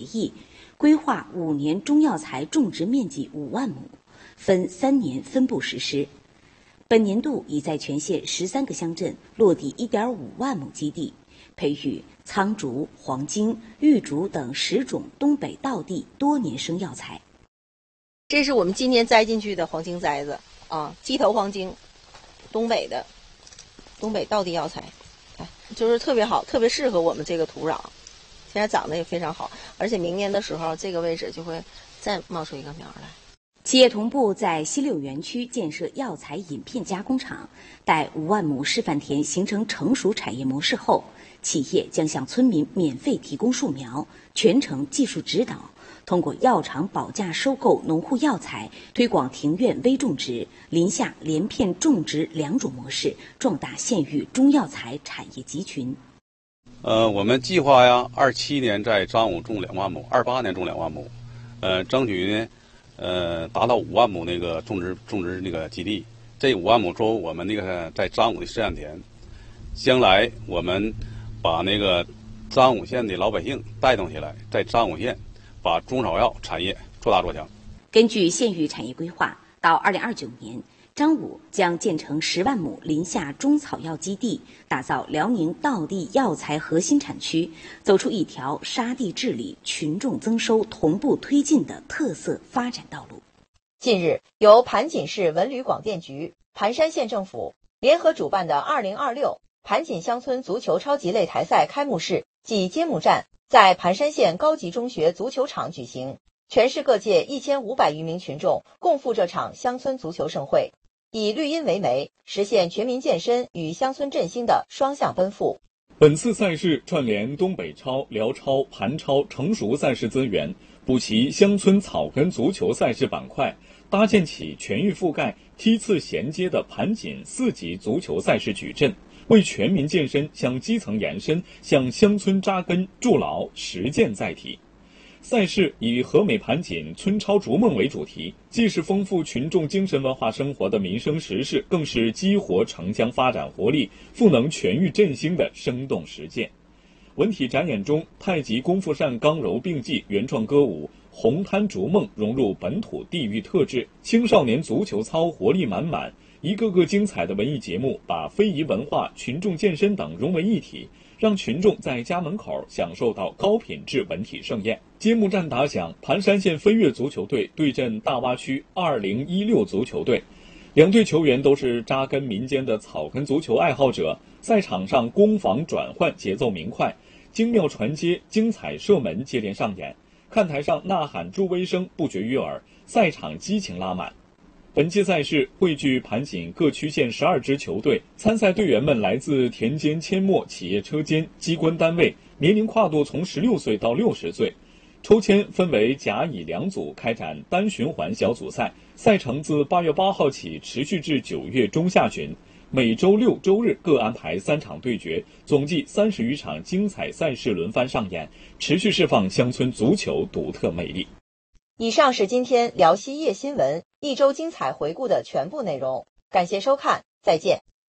议，规划5年中药材种植面积5万亩，分3年分步实施。本年度已在全县13个乡镇落地1.5万亩基地，培育苍竹、黄精、玉竹等10种东北道地多年生药材。 这是我们今年栽进去的黄精栽子啊，鸡头黄精，东北道地药材，看就是特别好，特别适合我们这个土壤，现在长得也非常好，而且明年的时候这个位置就会再冒出一个苗来。 企业同步在西六园区建设药材饮片加工厂，待5万亩示范田形成成熟产业模式后，企业将向村民免费提供树苗，全程技术指导，通过药厂保价收购农户药材，推广庭院微种植、林下连片种植2种模式，壮大县域中药材产业集群。 我们计划27年在张武种2万亩，28年种2万亩，争取呢。达到5万亩那个种植那个基地，这5万亩作为我们那个在张武的试验田，将来我们把那个张武县的老百姓带动起来，在张武县把中草药产业做大做强。 根据县域产业规划，到2029年，张武将建成10万亩林下中草药基地，打造辽宁道地药材核心产区，走出一条沙地治理、群众增收同步推进的特色发展道路。 近日，由盘锦市文旅广电局、盘山县政府联合主办的2026盘锦乡村足球超级擂台赛开幕式暨揭幕战在盘山县高级中学足球场举行，全市各界1500余名群众共赴这场乡村足球盛会，以绿荫为媒，实现全民健身与乡村振兴的双向奔赴。 本次赛事串联东北超、辽超、盘超成熟赛事资源，补齐乡村草根足球赛事板块，搭建起全域覆盖、梯次衔接的盘锦4级足球赛事矩阵，为全民健身向基层延伸、向乡村扎根筑牢实践载体。赛事以和美盘锦村超逐梦为主题，既是丰富群众精神文化生活的民生时事，更是激活城乡发展活力、赋能全域振兴的生动实践。文体展演中，太极功夫扇刚柔并济原创歌舞红滩逐梦融入本土地域特质，青少年足球操活力满满，一个个精彩的文艺节目把非遗文化、群众健身等融为一体，让群众在家门口享受到高品质文体盛宴。揭幕战打响，盘山县飞跃足球队对阵大洼区2016足球队，两队球员都是扎根民间的草根足球爱好者，赛场上攻防转换节奏明快，精妙传接、精彩射门接连上演，看台上呐喊助威声不绝于耳，赛场激情拉满。本期赛事汇聚盘锦各区县12支球队，参赛队员们来自田间阡陌企业车间、机关单位，年龄跨度从16岁到60岁。抽签分为甲乙2组开展单循环小组赛，赛程自8月8号起持续至9月中下旬，每周6、周日各安排3场对决，总计30余场精彩赛事轮番上演，持续释放乡村足球独特魅力。 以上是今天辽西夜新闻一周精彩回顾的全部内容，感谢收看，再见。